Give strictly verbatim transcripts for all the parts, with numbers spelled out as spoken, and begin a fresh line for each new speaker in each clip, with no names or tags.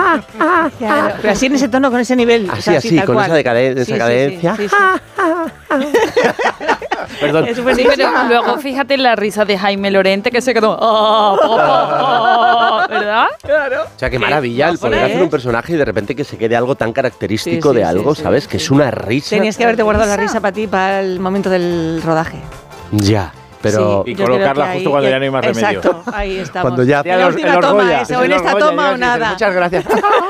Claro, pero así en ese tono, con ese nivel.
Así,
o sea,
así,
sí, tal
con
cual.
esa, decade- esa
Sí, sí,
cadencia.
sí, sí, sí.
Perdón.
Es
Sí,
buenísima.
pero luego fíjate la risa de Jaime Lorente que se quedó. Oh, oh, oh, oh", ¿verdad?
Claro.
O sea, qué maravilla el poder
¿eh?
hacer un personaje y de repente que se quede algo tan característico
Sí, sí,
de
sí,
algo,
sí,
¿sabes?
sí,
que
sí.
es una risa.
Tenías que haberte guardado la risa para ti, para el momento del rodaje.
Ya, pero...
Sí,
Y
yo creo
colocarla
que
justo
ahí-
cuando ya no hay más remedio.
Exacto, ahí estamos.
Cuando ya-
En la
los-
última
en los
toma
Goya,
eso,
en
en
los
esta
Goya,
toma o
llegas y dices,
nada.
muchas gracias.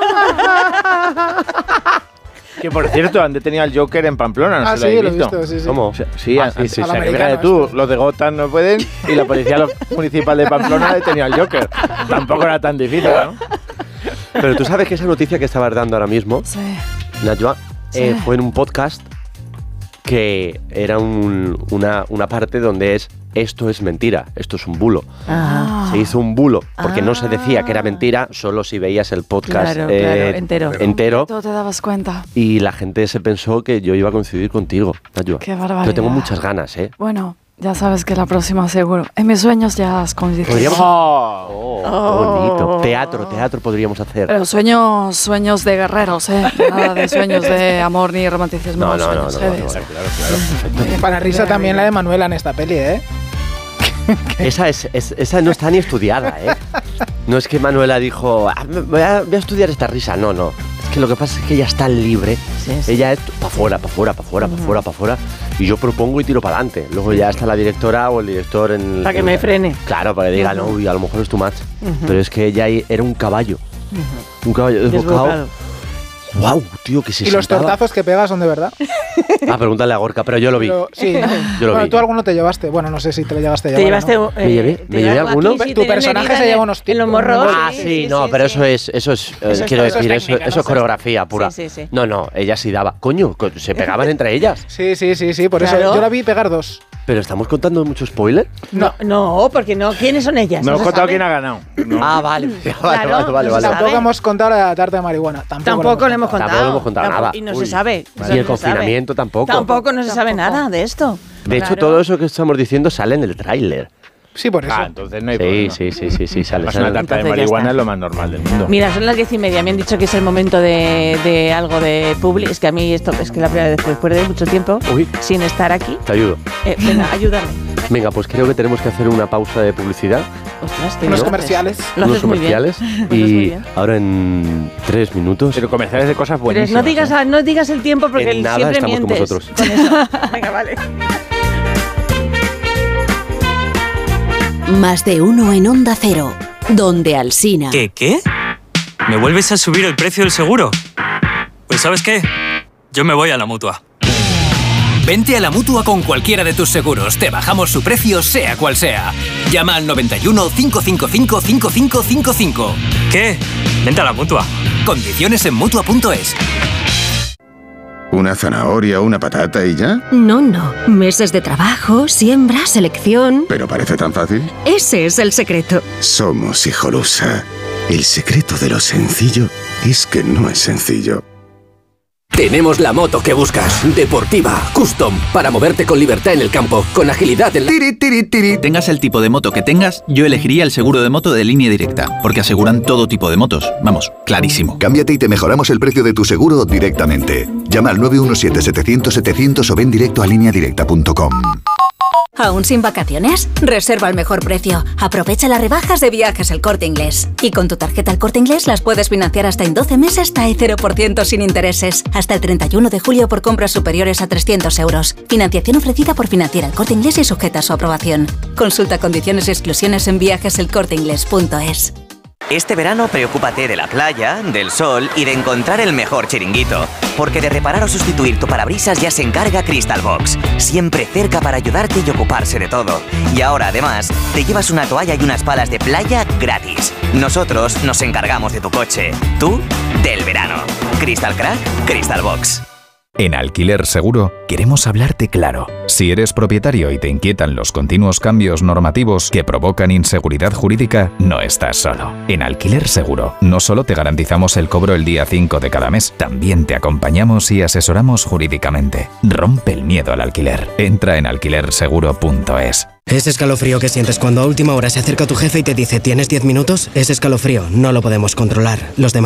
Que por cierto, han detenido al Joker en Pamplona, no
Ah,
sé
sí,
lo habéis
lo he
visto.
visto, sí, sí.
¿Cómo?
Sí,
Ah,
an-
sí, sí,
an-
sí.
que
Al
fíjate
americano,
tú, los de Gotham no pueden y la policía lo- municipal de Pamplona ha detenido al Joker. Tampoco era tan difícil, ¿no?
Pero tú sabes que esa noticia que estabas dando ahora mismo,
Sí.
Najwa, eh,
Sí.
fue en un podcast que era un- una, una parte donde es esto es mentira, esto es un bulo.
Ajá.
Se hizo un bulo porque no se decía que era mentira, solo si veías el podcast
Claro,
eh,
claro, entero.
entero.
Tú te dabas cuenta.
Y la gente se pensó que yo iba a coincidir contigo, Najwa.
Qué barbaridad.
Yo tengo muchas ganas, ¿eh?
Bueno, ya sabes que la próxima seguro. En mis sueños ya has conocido.
Podríamos...
Oh.
Oh, qué bonito. Teatro, teatro podríamos hacer.
Pero sueños, sueños de guerreros, ¿eh? Nada de sueños de amor ni romanticismo.
No, no, no,
sueños,
no,
¿eh?
no,
de
no,
eso.
Claro, claro.
Y para risa también la de Manuela en esta peli, ¿eh?
Esa, es, es- esa no está ni estudiada, ¿eh? No es que Manuela dijo, "Ah, me- voy a, voy a estudiar esta risa. No, no. Es que lo que pasa es que ella está libre.
Sí, sí.
Ella es para afuera, para afuera, para afuera, para afuera, para afuera. Y yo propongo y tiro para adelante. Luego ya está la directora o el director en...
Para que
en-
me frene.
Claro, para que diga, no, uy, a lo mejor es tu match. Pero es que ella ahí era un caballo. Un caballo desbocado.
Desbocado.
¡Wow, tío, que se
Y los
sentaba!
tortazos que pegas son de verdad.
Ah, pregúntale a Gorka, pero yo lo vi.
Pero, sí,
Yo lo
bueno,
vi.
tú alguno te llevaste. Bueno, no sé si te lo llevaste a
Te
llevar.
llevaste.
¿no?
eh,
¿Me llevé?
te
¿Me llevé
llevaba
alguno?
aquí, sí,
Tu
tenía
personaje
herida
se
en
lleva
el-
unos
En los
tipos,
morros.
unos
Ah, sí, no, pero eso es, eso es, eh,
Eso es
quiero
todo,
decir,
eso es
eso,
técnica,
eso
¿no?
es coreografía pura.
Sí, sí, sí.
No, no, ella sí daba. Coño, co- se pegaban entre ellas.
Sí, sí, sí, sí. Por
Claro.
eso yo la vi pegar dos.
Pero estamos contando mucho spoiler.
No, no, porque no. ¿Quiénes son ellas?
No
No
hemos
se
contado
sabe.
quién ha ganado. No.
Ah, vale. vale,
Claro,
vale, vale,
no
vale.
se sabe.
Tampoco hemos contado la tarta de marihuana. Tampoco,
Tampoco le hemos contado.
Tampoco le hemos contado
Tampoco-
nada.
Y no
Uy.
se sabe.
Y
Eso
el
no se
confinamiento
sabe.
tampoco.
Tampoco no se sabe
Tampoco.
nada de esto.
De hecho,
Claro.
todo eso que estamos diciendo sale en el tráiler.
Sí, por eso.
Ah, entonces no hay
Sí,
problema.
sí, sí, sí, sí, sale.
Además,
sale.
una tarta de
Entonces ya
marihuana
está.
es lo más normal del mundo.
Mira, son las diez y media. Me han dicho que es el momento de, de algo de publi. Es que a mí esto es que la primera vez después de mucho tiempo
Uy.
sin estar aquí.
Te ayudo.
Eh, venga, ayúdame.
Venga, pues creo que tenemos que hacer una pausa de publicidad,
Ostras, qué
Unos
bien.
comerciales.
Lo
unos
haces muy bien.
comerciales.
Lo haces muy
Y
bien.
ahora en tres minutos.
Pero comerciales de cosas
Pero
buenísimas.
no digas,
¿eh?
ah, no digas el tiempo porque
En
él
nada
siempre
estamos con
mientes.
vosotros.
Con eso. Venga, vale.
Más de uno en Onda Cero, donde Alsina.
¿Qué, qué? ¿Me vuelves a subir el precio del seguro? Pues ¿sabes qué? Yo me voy a la Mutua.
Vente a la Mutua con cualquiera de tus seguros. Te bajamos su precio, sea cual sea. Llama al noventa y uno, cinco cinco cinco, cinco cinco cinco cinco.
¿Qué? Vente a la Mutua.
Condiciones en Mutua punto es.
¿Una zanahoria, una patata y ya?
No, no. Meses de trabajo, siembra, selección.
¿Pero parece tan fácil?
Ese es el secreto.
Somos Hijolusa. El secreto de lo sencillo es que no es sencillo.
Tenemos la moto que buscas. Deportiva, custom, para moverte con libertad en el campo, con agilidad en la...
Tiri, tiri, tiri.
Tengas el tipo de moto que tengas, yo elegiría el seguro de moto de Línea Directa, porque aseguran todo tipo de motos. Vamos, clarísimo.
Cámbiate y te mejoramos el precio de tu seguro directamente. Llama al nueve uno siete, setecientos, setecientos o ven directo a línea directa punto com.
¿Aún sin vacaciones? Reserva al mejor precio. Aprovecha las rebajas de Viajes El Corte Inglés. Y con tu tarjeta El Corte Inglés las puedes financiar hasta en doce meses hasta cero por ciento sin intereses. Hasta el treinta y uno de julio por compras superiores a trescientos euros. Financiación ofrecida por Financiera El Corte Inglés y sujeta a su aprobación. Consulta condiciones y exclusiones en viajes el corte inglés punto es.
Este verano preocúpate de la playa, del sol y de encontrar el mejor chiringuito. Porque de reparar o sustituir tu parabrisas ya se encarga Crystal Box. Siempre cerca para ayudarte y ocuparse de todo. Y ahora además te llevas una toalla y unas palas de playa gratis. Nosotros nos encargamos de tu coche. Tú, del verano. Crystal Crack, Crystal Box.
En Alquiler Seguro queremos hablarte claro. Si eres propietario y te inquietan los continuos cambios normativos que provocan inseguridad jurídica, no estás solo. En Alquiler Seguro no solo te garantizamos el cobro el día cinco de cada mes, también te acompañamos y asesoramos jurídicamente. Rompe el miedo al alquiler. Entra en alquiler seguro punto es.
Ese escalofrío que sientes cuando a última hora se acerca tu jefe y te dice ¿tienes diez minutos? Ese escalofrío no lo podemos controlar. Los demás